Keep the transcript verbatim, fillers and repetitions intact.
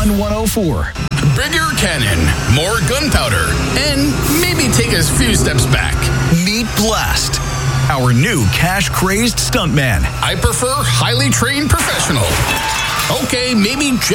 on one oh four. Bigger cannon, more gunpowder, and maybe take a few steps back. Meet Blast, our new cash-crazed stuntman. I prefer highly trained professional. Okay, maybe